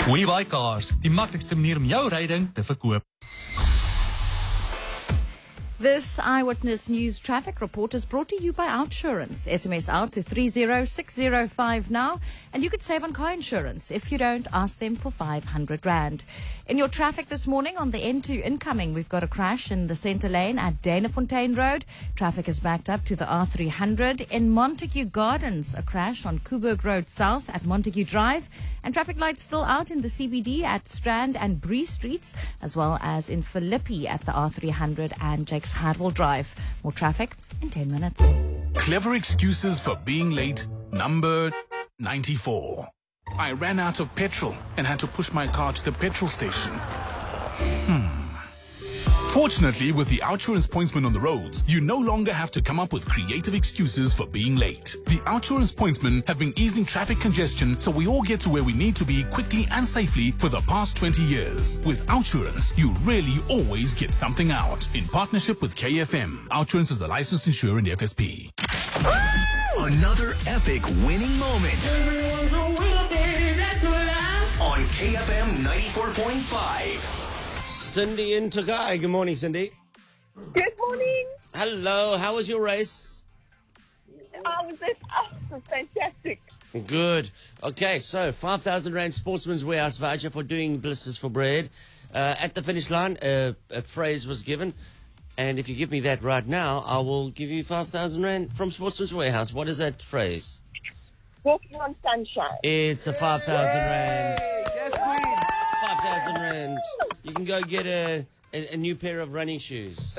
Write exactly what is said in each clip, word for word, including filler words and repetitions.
WeBuy Cars, die maklikste manier om jou ryding te verkoop. This Eyewitness News traffic report is brought to you by Outsurance. S M S out to three zero six zero five now, and you could save on car insurance. If you don't, ask them for five hundred rand. In your traffic this morning on the N two incoming, we've got a crash in the centre lane at Danafontein Road. Traffic is backed up to the R three hundred. In Montague Gardens, a crash on Coburg Road South at Montague Drive. And traffic lights still out in the C B D at Strand and Bree Streets, as well as in Philippi at the R three hundred and Jakes Hardwell Drive. More traffic in ten minutes. Clever excuses for being late, number ninety-four. I ran out of petrol and had to push my car to the petrol station. Hmm. Fortunately, with the Outsurance pointsman on the roads, you no longer have to come up with creative excuses for being late. The Outsurance pointsmen have been easing traffic congestion so we all get to where we need to be quickly and safely for the past twenty years. With Outsurance, you really always get something out. In partnership with K F M, Outsurance is a licensed insurer in F S P. Another epic winning moment. Everyone's a winner, baby, that's no lie. On K F M ninety-four point five. Cindy in Togai. Good morning, Cindy. Good morning. Hello. How was your race? Oh, was this? Oh, it was fantastic. Good. Okay, so five thousand Rand Sportsman's Warehouse voucher for doing blisters for bread. Uh, at the finish line, uh, a phrase was given. And if you give me that right now, I will give you five thousand Rand from Sportsman's Warehouse. What is that phrase? Walking on sunshine. It's a five thousand Rand. Yes, Queen. five thousand Rand. You can go get a, a, a new pair of running shoes.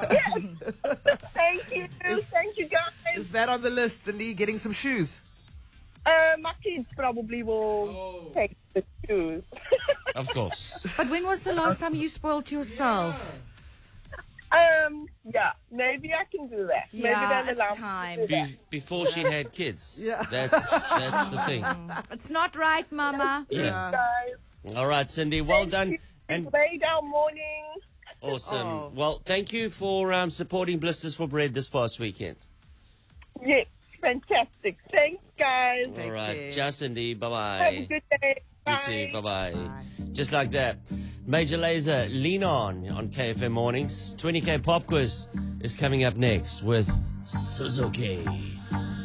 Thank you. Thank you, guys. Is that on the list, Cindy? Getting some shoes? Uh, my kids probably will Oh. take the shoes. Of course. But when was the last time you spoiled yourself? um, yeah, maybe I can do that. Yeah, maybe they'll it's allow me time. to do that. Be, before she had kids. Yeah. That's, that's the thing. It's not right, Mama. Yeah. Guys, All right, Cindy. Well thank done. you. And Lay down morning. awesome. Oh. Well, thank you for um, supporting Blisters for Bread this past weekend. Yes, fantastic. Thanks, guys. All right. care. Ciao, Cindy. Have a Bye-bye. good day. You Bye. too. Bye-bye. Just like that. Major Lazer, Lean On on K F M Mornings. twenty K Pop Quiz is coming up next with Suzuki.